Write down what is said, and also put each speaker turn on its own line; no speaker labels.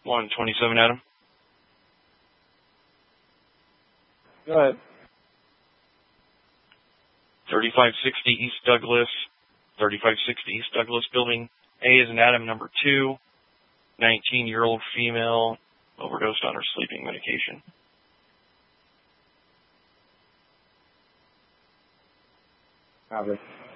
127, Adam.
Go ahead.
3560 East Douglas. 3560 East Douglas Building. A is in Adam, number 2. 19-year-old female overdosed on her sleeping medication.
Copy.